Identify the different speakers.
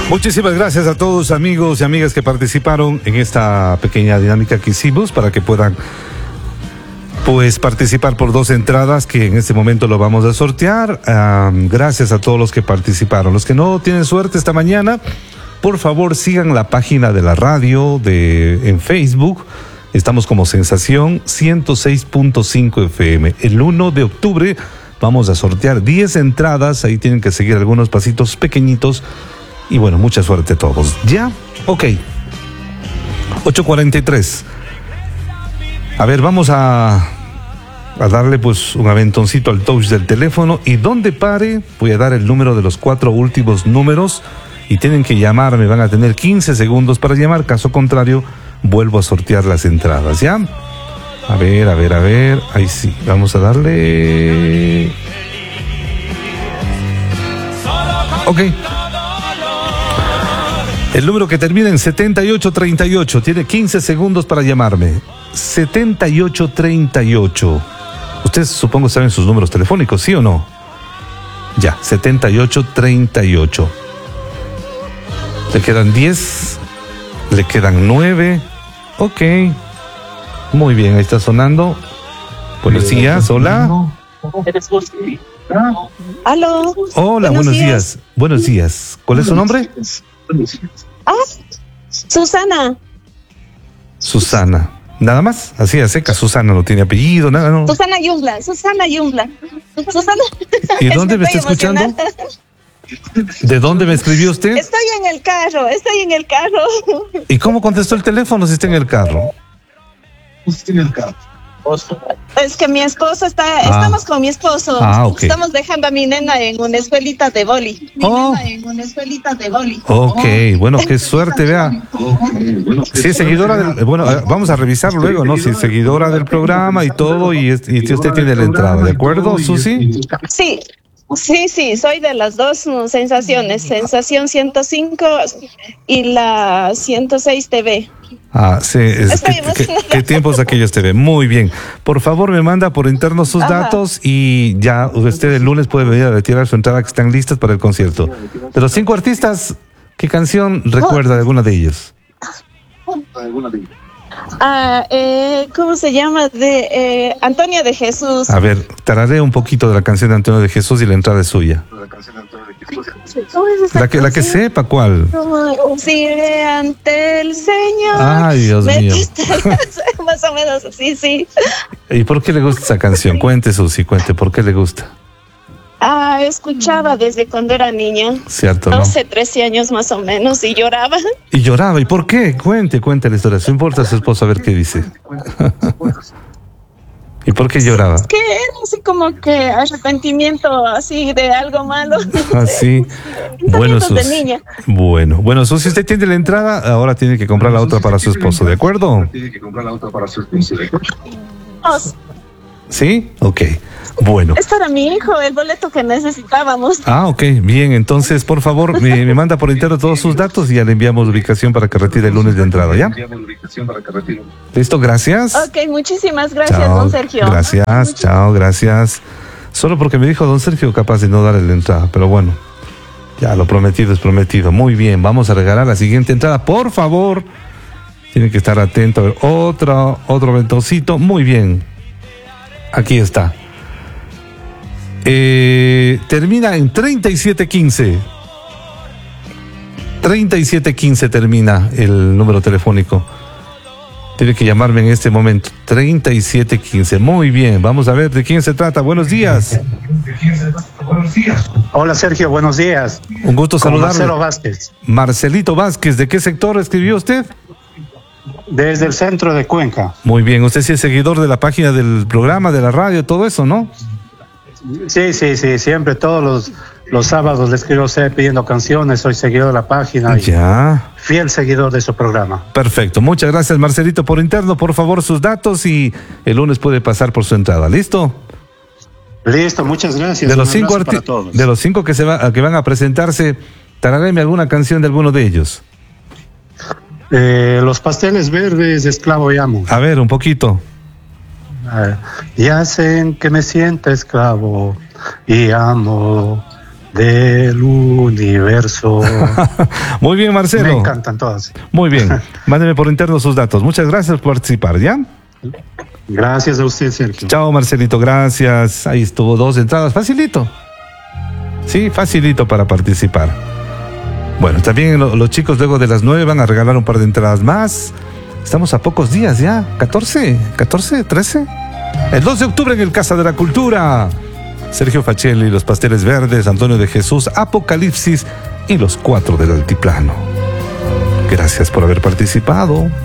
Speaker 1: Muchísimas gracias a todos amigos y amigas que participaron en esta pequeña dinámica que hicimos para que puedan pues participar por 2 entradas que en este momento lo vamos a sortear. Gracias a todos los que participaron. Los que no tienen suerte esta mañana, por favor sigan la página de la radio en Facebook. Estamos como Sensación 106.5 FM. El 1 de octubre vamos a sortear 10 entradas. Ahí tienen que seguir algunos pasitos pequeñitos. Y bueno, mucha suerte a todos. ¿Ya? Ok. 8:43. A ver, vamos a darle pues un aventoncito al touch del teléfono. Y donde pare, voy a dar el número de los 4 últimos números. Y tienen que llamarme. Van a tener 15 segundos para llamar. Caso contrario, vuelvo a sortear las entradas. ¿Ya? A ver. Ahí sí. Vamos a darle. Ok. El número que termina en 7838 tiene 15 segundos para llamarme. 7838. Ustedes supongo saben sus números telefónicos, ¿sí o no? Ya, 7838. Le quedan 10. Le quedan 9. Ok. Muy bien, ahí está sonando. Buenos días, hola.
Speaker 2: Aló.
Speaker 1: Hola, buenos días. Buenos días. ¿Cuál es su nombre?
Speaker 2: Susana.
Speaker 1: Susana. ¿Nada más? Así a seca. Susana no tiene apellido, nada, ¿no?
Speaker 2: Susana Yumbla. Susana.
Speaker 1: ¿Y dónde me está escuchando? ¿De dónde me escribió usted?
Speaker 2: Estoy en el carro.
Speaker 1: ¿Y cómo contestó el teléfono si está en el carro?
Speaker 2: Es que mi esposo estamos con mi esposo.
Speaker 1: Okay.
Speaker 2: Estamos dejando a mi nena en una escuelita de boli.
Speaker 1: Ok, bueno, qué suerte, vea. Sí, seguidora del... Bueno, vamos a revisar luego, ¿no? Si es seguidora del programa y todo, y usted tiene la entrada, ¿de acuerdo, Susi?
Speaker 2: Sí, soy de las dos sensaciones, Sensación 105 y la 106 TV.
Speaker 1: Sí, ¿qué tiempos aquellos TV? Muy bien. Por favor, me manda por interno sus datos y ya usted el lunes puede venir a retirar su entrada que están listas para el concierto. De los 5 artistas, ¿qué canción recuerda de alguna de ellos?
Speaker 2: ¿Cómo se llama? De Antonio de Jesús.
Speaker 1: A ver, tararé un poquito de la canción de Antonio de Jesús y la entrada es suya. La que sepa, ¿cuál?
Speaker 2: Sí, ante el Señor.
Speaker 1: Ay, Dios mío.
Speaker 2: Más o menos, sí.
Speaker 1: ¿Y por qué le gusta esa canción? Cuente, Susi, ¿por qué le gusta?
Speaker 2: Escuchaba desde cuando era niña.
Speaker 1: Cierto, ¿no?
Speaker 2: 12, 13 años más o menos, y lloraba.
Speaker 1: ¿Y por qué? Cuente la historia. No importa a su esposo a ver qué dice. ¿Y por qué lloraba?
Speaker 2: Es que era así como que arrepentimiento así de algo malo.
Speaker 1: Así. Bueno,
Speaker 2: de niña.
Speaker 1: Bueno, Susi, usted tiene la entrada, ahora tiene que comprar la otra para su esposo, ¿de acuerdo? ¿Sí? Ok. Bueno.
Speaker 2: Es para mi hijo, el boleto que necesitábamos.
Speaker 1: Ok, bien, entonces por favor me manda por interno todos sus datos y ya le enviamos ubicación para que retire el lunes de entrada, ¿ya? ¿Listo? Gracias.
Speaker 2: Ok, muchísimas gracias,
Speaker 1: chao,
Speaker 2: don Sergio.
Speaker 1: Gracias, chao, gracias. Solo porque me dijo don Sergio capaz de no darle la entrada, pero bueno, ya lo prometido es prometido. Muy bien, vamos a regalar la siguiente entrada, por favor. Tienen que estar atentos. A ver, otro ventoncito, muy bien. Aquí está. Termina en 3715. 3715 termina el número telefónico. Tiene que llamarme en este momento. 3715. Muy bien, vamos a ver de quién se trata. Buenos días.
Speaker 3: Hola Sergio, buenos días.
Speaker 1: Un gusto saludarle.
Speaker 3: Marcelo Vázquez.
Speaker 1: Marcelito Vázquez, ¿de qué sector escribió usted?
Speaker 3: Desde el centro de Cuenca.
Speaker 1: Muy bien, usted sí es seguidor de la página del programa, de la radio, todo eso, ¿no?
Speaker 3: Sí, siempre, todos los sábados les escribo pidiendo canciones, soy seguidor de la página.
Speaker 1: Ya.
Speaker 3: Fiel seguidor de su programa.
Speaker 1: Perfecto, muchas gracias Marcelito por interno, por favor sus datos y el lunes puede pasar por su entrada, ¿listo?
Speaker 3: Listo, muchas gracias.
Speaker 1: De los 5 que van a presentarse, tararéme alguna canción de alguno de ellos.
Speaker 3: Los Pasteles Verdes, Esclavo y Amo.
Speaker 1: A ver, un poquito.
Speaker 3: Y hacen que me sienta esclavo y amo. del universo.
Speaker 1: Muy bien, Marcelo.
Speaker 3: Me encantan todas.
Speaker 1: Muy bien. Mándeme por interno sus datos. Muchas gracias por participar, ¿ya?
Speaker 3: Gracias a usted, Sergio.
Speaker 1: Chao, Marcelito, gracias. Ahí estuvo 2 entradas. Facilito. Sí, facilito para participar. Bueno, también los chicos luego de las 9 van a regalar un par de entradas más. Estamos a pocos días ya. 14, 13. El 2 de octubre en el Casa de la Cultura. Sergio Facelli, Los Pasteles Verdes, Antonio de Jesús, Apocalipsis y Los 4 del Altiplano. Gracias por haber participado.